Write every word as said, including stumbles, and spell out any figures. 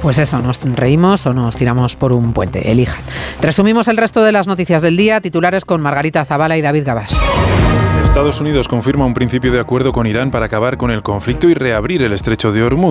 Pues eso, nos reímos o nos tiramos por un puente, elijan. Resumimos el resto de las noticias del día, titulares con Margarita Zavala y David Gabás. Estados Unidos confirma un principio de acuerdo con Irán para acabar con el conflicto y reabrir el estrecho de Hormuz.